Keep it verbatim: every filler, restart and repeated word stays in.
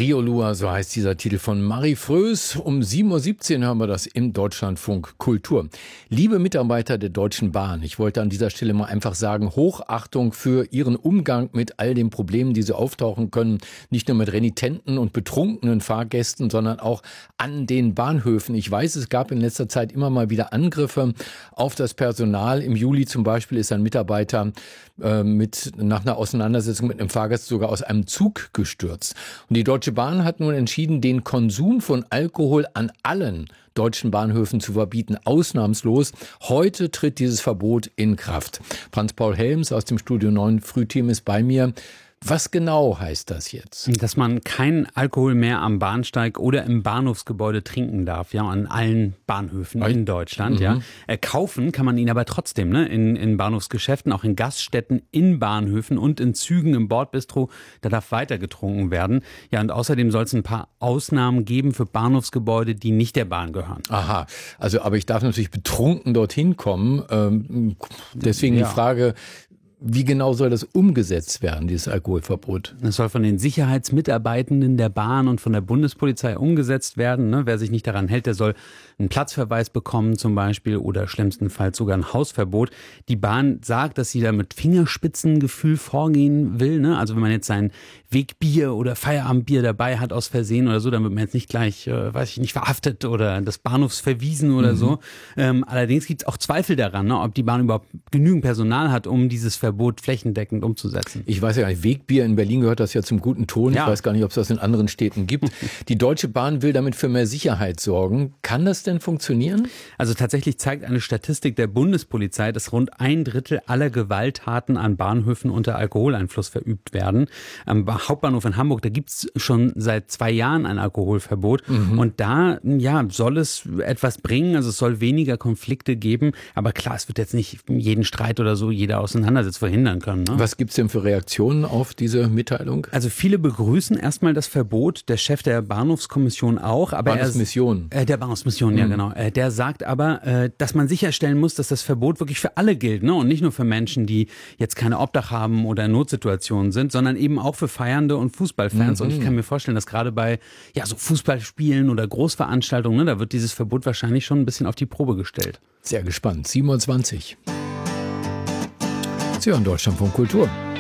Riolua, so heißt dieser Titel von Marie Frös. Um sieben Uhr siebzehn hören wir das im Deutschlandfunk Kultur. Liebe Mitarbeiter der Deutschen Bahn, ich wollte an dieser Stelle mal einfach sagen, Hochachtung für Ihren Umgang mit all den Problemen, die so auftauchen können. Nicht nur mit renitenten und betrunkenen Fahrgästen, sondern auch an den Bahnhöfen. Ich weiß, es gab in letzter Zeit immer mal wieder Angriffe auf das Personal. Im Juli zum Beispiel ist ein Mitarbeiter äh, mit nach einer Auseinandersetzung mit einem Fahrgast sogar aus einem Zug gestürzt. Und die Deutsche Bahn hat nun entschieden, den Konsum von Alkohol an allen deutschen Bahnhöfen zu verbieten, ausnahmslos. Heute tritt dieses Verbot in Kraft. Franz-Paul Helms aus dem Studio neun Frühteam ist bei mir. Was genau heißt das jetzt? Dass man keinen Alkohol mehr am Bahnsteig oder im Bahnhofsgebäude trinken darf, ja, an allen Bahnhöfen in Deutschland, mhm. ja. Äh, kaufen kann man ihn aber trotzdem, ne, in, in Bahnhofsgeschäften, auch in Gaststätten, in Bahnhöfen und in Zügen im Bordbistro, da darf weiter getrunken werden. Ja, und außerdem soll es ein paar Ausnahmen geben für Bahnhofsgebäude, die nicht der Bahn gehören. Aha, also aber ich darf natürlich betrunken dorthin kommen. Ähm, deswegen ja. die Frage, wie genau soll das umgesetzt werden, dieses Alkoholverbot? Es soll von den Sicherheitsmitarbeitenden der Bahn und von der Bundespolizei umgesetzt werden. Ne? Wer sich nicht daran hält, der soll einen Platzverweis bekommen zum Beispiel oder schlimmstenfalls sogar ein Hausverbot. Die Bahn sagt, dass sie da mit Fingerspitzengefühl vorgehen will. Ne? Also wenn man jetzt sein Wegbier oder Feierabendbier dabei hat aus Versehen oder so, dann wird man jetzt nicht gleich, äh, weiß ich nicht, verhaftet oder des Bahnhofs verwiesen oder mhm. so. Ähm, allerdings gibt es auch Zweifel daran, ne? Ob die Bahn überhaupt genügend Personal hat, um dieses Verbot Verbot flächendeckend umzusetzen. Ich weiß ja gar nicht, Wegbier in Berlin gehört das ja zum guten Ton. Ja. Ich weiß gar nicht, ob es das in anderen Städten gibt. Die Deutsche Bahn will damit für mehr Sicherheit sorgen. Kann das denn funktionieren? Also tatsächlich zeigt eine Statistik der Bundespolizei, dass rund ein Drittel aller Gewalttaten an Bahnhöfen unter Alkoholeinfluss verübt werden. Am Hauptbahnhof in Hamburg, da gibt es schon seit zwei Jahren ein Alkoholverbot. Mhm. Und da ja, soll es etwas bringen. Also es soll weniger Konflikte geben. Aber klar, es wird jetzt nicht jeden Streit oder so, jeder Auseinandersetzung verhindern können. Ne? Was gibt's denn für Reaktionen auf diese Mitteilung? Also viele begrüßen erstmal das Verbot, der Chef der Bahnhofskommission auch. Aber Bahnhofsmission. Er, äh, der Bahnhofsmission, mhm. ja genau. Äh, der sagt aber, äh, dass man sicherstellen muss, dass das Verbot wirklich für alle gilt, ne? Und nicht nur für Menschen, die jetzt keine Obdach haben oder in Notsituationen sind, sondern eben auch für Feiernde und Fußballfans. Mhm. Und ich kann mir vorstellen, dass gerade bei ja, so Fußballspielen oder Großveranstaltungen, ne, da wird dieses Verbot wahrscheinlich schon ein bisschen auf die Probe gestellt. Sehr gespannt. sieben Uhr zwanzig. Sie hören Deutschlandfunk Kultur.